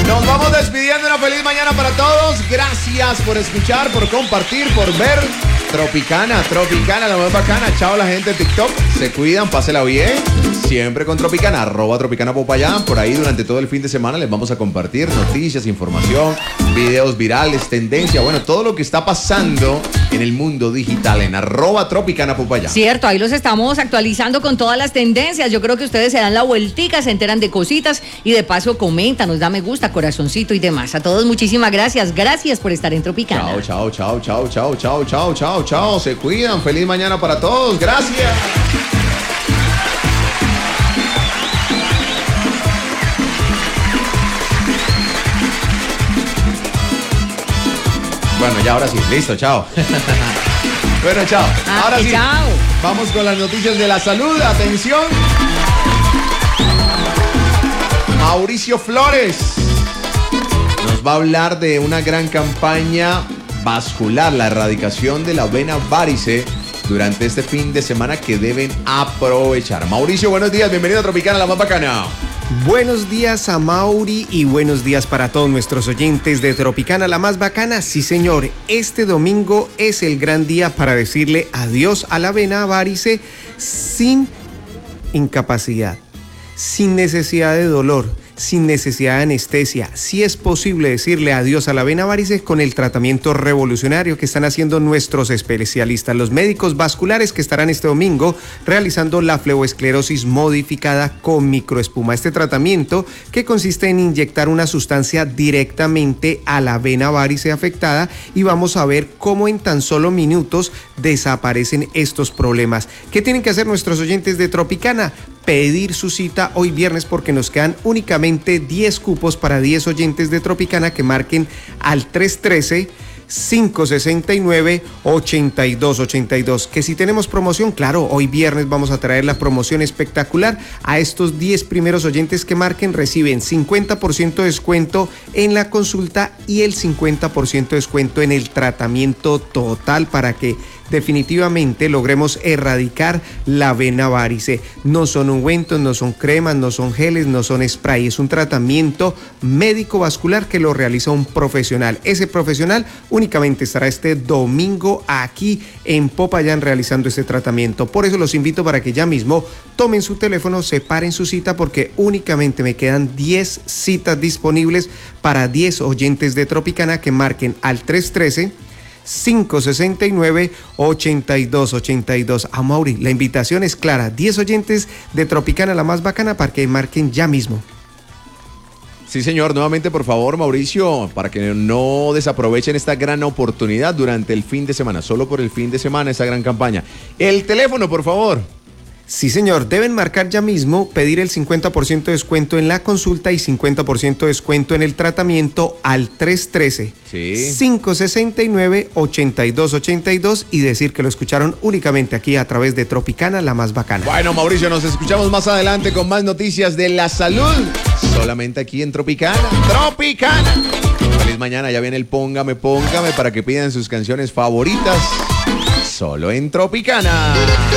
Nos vamos despidiendo. Una feliz mañana para todos. Gracias por escuchar, por compartir, por ver. Tropicana, la más bacana. Chao la gente de TikTok. Se cuidan, pásela bien. Siempre con Tropicana, @Tropicana Popayán. Por ahí durante todo el fin de semana les vamos a compartir noticias, información, videos virales, tendencia. Bueno, todo lo que está pasando en el mundo digital en @Tropicana Popayán. Cierto, ahí los estamos actualizando con todas las tendencias. Yo creo que ustedes se dan la vueltica, se enteran de cositas y de paso comentan, nos da me gusta, corazoncito y demás. A todos muchísimas gracias. Gracias por estar en Tropicana. Chao. Se cuidan. Feliz mañana para todos. Gracias. Bueno, ya ahora sí. Listo, chao. Bueno, chao. Ahora sí. Chao. Vamos con las noticias de la salud. Atención. Mauricio Flores nos va a hablar de una gran campaña vascular, la erradicación de la vena varice durante este fin de semana que deben aprovechar. Mauricio, buenos días, bienvenido a Tropicana, la más bacana. Buenos días a Mauri y buenos días para todos nuestros oyentes de Tropicana, la más bacana. Sí, señor, este domingo es el gran día para decirle adiós a la vena varice sin incapacidad, sin necesidad de dolor, sin necesidad de anestesia. Sí es posible decirle adiós a la vena varice con el tratamiento revolucionario que están haciendo nuestros especialistas, los médicos vasculares, que estarán este domingo realizando la fleboesclerosis modificada con microespuma. Este tratamiento, que consiste en inyectar una sustancia directamente a la vena varice afectada, y vamos a ver cómo en tan solo minutos desaparecen estos problemas. ¿Qué tienen que hacer nuestros oyentes de Tropicana? Pedir su cita hoy viernes, porque nos quedan únicamente 10 cupos para 10 oyentes de Tropicana que marquen al 313-569-8282. Que si tenemos promoción, claro, hoy viernes vamos a traer la promoción espectacular. A estos 10 primeros oyentes que marquen reciben 50% de descuento en la consulta y el 50% de descuento en el tratamiento total, para que definitivamente logremos erradicar la vena varice. No son ungüentos, no son cremas, no son geles, no son spray. Es un tratamiento médico vascular que lo realiza un profesional. Ese profesional únicamente estará este domingo aquí en Popayán realizando este tratamiento. Por eso los invito para que ya mismo tomen su teléfono, separen su cita, porque únicamente me quedan 10 citas disponibles para 10 oyentes de Tropicana que marquen al 313-569-8282. A Mauri, la invitación es clara: 10 oyentes de Tropicana, la más bacana, para que marquen ya mismo. Sí, señor, nuevamente por favor, Mauricio, para que no desaprovechen esta gran oportunidad durante el fin de semana, solo por el fin de semana, esta gran campaña. El teléfono, por favor. Sí, señor, deben marcar ya mismo, pedir el 50% de descuento en la consulta y 50% de descuento en el tratamiento al 313-569-8282 y decir que lo escucharon únicamente aquí a través de Tropicana, la más bacana. Bueno, Mauricio, nos escuchamos más adelante con más noticias de la salud, solamente aquí en Tropicana. ¡Tropicana! Feliz mañana, ya viene el Póngame para que pidan sus canciones favoritas, solo en Tropicana.